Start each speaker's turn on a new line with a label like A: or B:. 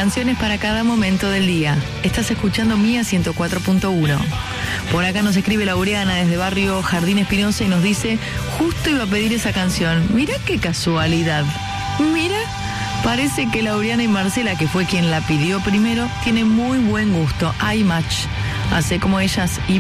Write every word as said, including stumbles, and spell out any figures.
A: canciones para cada momento del día. Estás escuchando Mía ciento cuatro punto uno. Por acá nos escribe Laureana desde barrio Jardín Espinosa y nos dice, justo iba a pedir esa canción. Mirá qué casualidad. Mira, parece que Laureana y Marcela, que fue quien la pidió primero, tienen muy buen gusto. Hay match. Hace como ellas y